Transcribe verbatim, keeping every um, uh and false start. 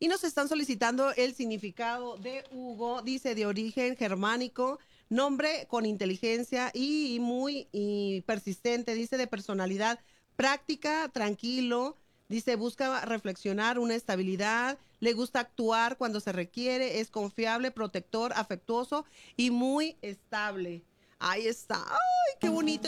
y nos están solicitando el significado de Hugo. Dice de origen germánico, nombre con inteligencia y muy y persistente. Dice de personalidad práctica, tranquilo. Dice busca reflexionar, una estabilidad, le gusta actuar cuando se requiere, es confiable, protector, afectuoso y muy estable. Ahí está. ¡Ay, qué bonito!